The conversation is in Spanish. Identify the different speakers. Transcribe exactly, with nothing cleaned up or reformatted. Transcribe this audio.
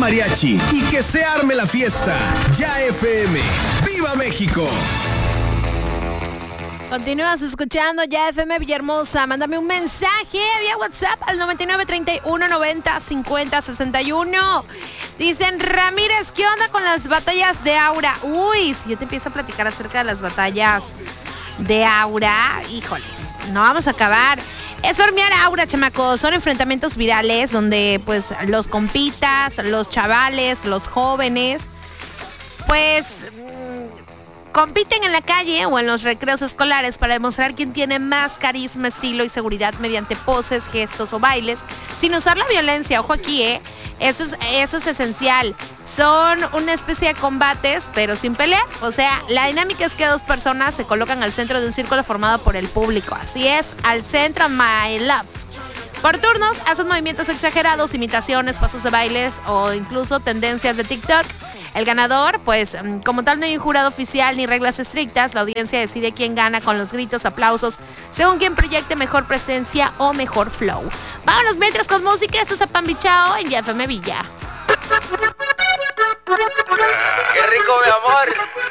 Speaker 1: mariachi y que se arme la fiesta. Ya F M. ¡Viva México!
Speaker 2: Continúas escuchando Ya F M Villahermosa. Mándame un mensaje vía WhatsApp al noventa y nueve, treinta y uno, noventa, cincuenta, sesenta y uno. Dicen, Ramírez, ¿qué onda con las batallas de Aura? Uy, si yo te empiezo a platicar acerca de las batallas de Aura, híjoles, no vamos a acabar. Es farmear Aura, chamacos. Son enfrentamientos virales donde pues los compitas, los chavales, los jóvenes, pues compiten en la calle o en los recreos escolares para demostrar quién tiene más carisma, estilo y seguridad mediante poses, gestos o bailes, sin usar la violencia. Ojo aquí, ¿eh? Eso es, eso es esencial. Son una especie de combates, pero sin pelear. O sea, la dinámica es que dos personas se colocan al centro de un círculo formado por el público. Así es, al centro, my love. Por turnos, hacen movimientos exagerados, imitaciones, pasos de bailes o incluso tendencias de TikTok. El ganador, pues, como tal no hay un jurado oficial ni reglas estrictas. La audiencia decide quién gana con los gritos, aplausos, según quien proyecte mejor presencia o mejor flow. Vámonos mientras con música. Esto es Apambichao en Ya F M Villa.
Speaker 3: ¡Qué rico, mi amor!